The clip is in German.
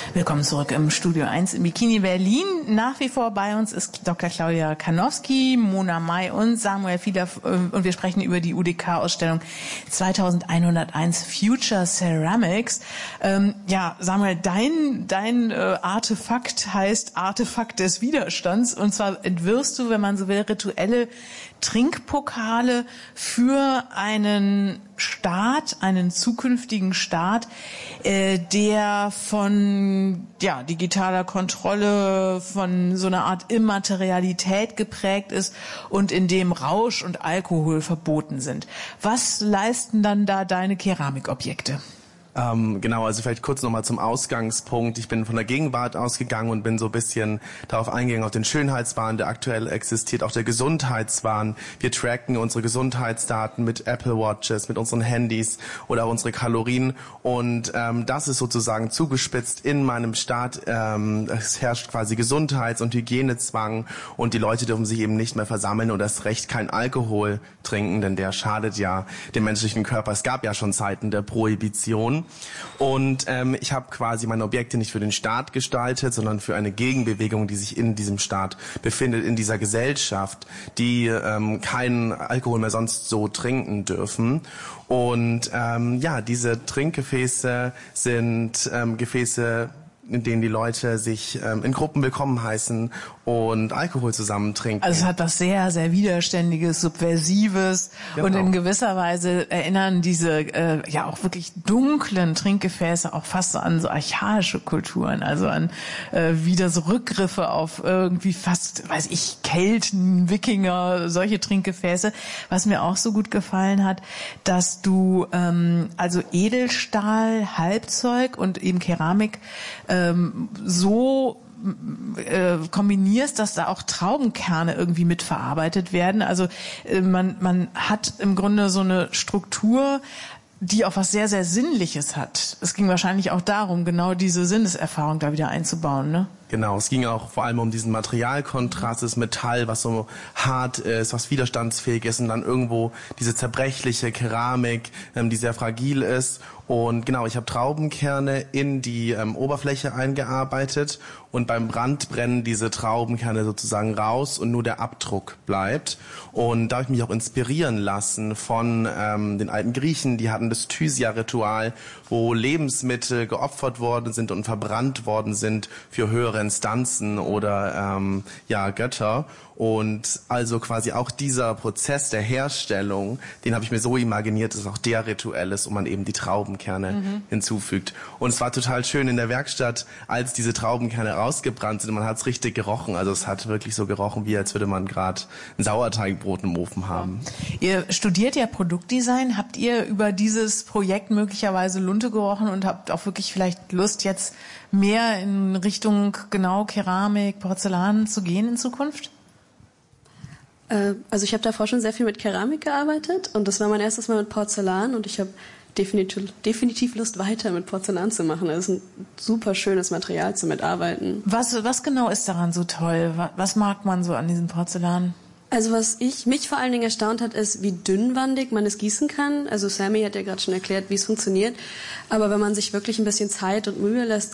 Willkommen zurück im Studio 1 im Bikini Berlin. Nach wie vor bei uns ist Dr. Claudia Karnowski, Mona May und Samuel Fiedler und wir sprechen über die UDK-Ausstellung 2101 Future Ceramics. Ja, Samuel, dein Artefakt heißt Artefakt des Widerstands und zwar entwirfst du, wenn man so will, rituelle Trinkpokale für einen Staat, einen zukünftigen Staat, der von digitaler Kontrolle, von so einer Art Immaterialität geprägt ist und in dem Rausch und Alkohol verboten sind. Was leisten dann da deine Keramikobjekte? Genau, also vielleicht kurz nochmal zum Ausgangspunkt. Ich bin von der Gegenwart ausgegangen und bin so ein bisschen darauf eingegangen, auf den Schönheitswahn, der aktuell existiert, auch der Gesundheitswahn. Wir tracken unsere Gesundheitsdaten mit Apple Watches, mit unseren Handys oder auch unsere Kalorien und das ist sozusagen zugespitzt in meinem Staat. Es herrscht quasi Gesundheits- und Hygienezwang und die Leute dürfen sich eben nicht mehr versammeln und erst recht kein Alkohol trinken, denn der schadet ja dem menschlichen Körper. Es gab ja schon Zeiten der Prohibition. Und ich habe quasi meine Objekte nicht für den Staat gestaltet, sondern für eine Gegenbewegung, die sich in diesem Staat befindet, in dieser Gesellschaft, die keinen Alkohol mehr sonst so trinken dürfen. Und diese Trinkgefäße sind Gefäße, in denen die Leute sich in Gruppen willkommen heißen und Alkohol zusammen trinken. Also es hat was sehr, sehr Widerständiges, Subversives und in gewisser Weise erinnern diese auch wirklich dunklen Trinkgefäße auch fast so an so archaische Kulturen, also an wieder so Rückgriffe auf irgendwie fast, Kelten, Wikinger, solche Trinkgefäße. Was mir auch so gut gefallen hat, dass du also Edelstahl, Halbzeug und eben Keramik so kombinierst, dass da auch Traubenkerne irgendwie mitverarbeitet werden. Also man hat im Grunde so eine Struktur, die auch was sehr, sehr Sinnliches hat. Es ging wahrscheinlich auch darum, genau diese Sinneserfahrung da wieder einzubauen, ne? Genau, es ging auch vor allem um diesen Materialkontrast, das Metall, was so hart ist, was widerstandsfähig ist und dann irgendwo diese zerbrechliche Keramik, die sehr fragil ist. Und genau, ich habe Traubenkerne in die Oberfläche eingearbeitet und beim Brand brennen diese Traubenkerne sozusagen raus und nur der Abdruck bleibt. Und da habe ich mich auch inspirieren lassen von den alten Griechen, die hatten das Thysia-Ritual, wo Lebensmittel geopfert worden sind und verbrannt worden sind für höhere Instanzen oder Götter. Und also quasi auch dieser Prozess der Herstellung, den habe ich mir so imaginiert, dass auch der rituell ist und man eben die Traubenkerne hinzufügt. Und es war total schön in der Werkstatt, als diese Traubenkerne rausgebrannt sind. Man hat es richtig gerochen. Also es hat wirklich so gerochen, wie als würde man gerade ein Sauerteigbrot im Ofen haben. Ihr studiert ja Produktdesign. Habt ihr über dieses Projekt möglicherweise Lunte gerochen und habt auch wirklich vielleicht Lust, jetzt mehr in Richtung genau Keramik, Porzellan zu gehen in Zukunft? Also ich habe davor schon sehr viel mit Keramik gearbeitet und das war mein erstes Mal mit Porzellan und ich habe definitiv Lust, weiter mit Porzellan zu machen. Es ist ein super schönes Material zum Mitarbeiten. Was genau ist daran so toll? Was mag man so an diesem Porzellan? Also was mich vor allen Dingen erstaunt hat, ist, wie dünnwandig man es gießen kann. Also Sammy hat ja gerade schon erklärt, wie es funktioniert. Aber wenn man sich wirklich ein bisschen Zeit und Mühe lässt,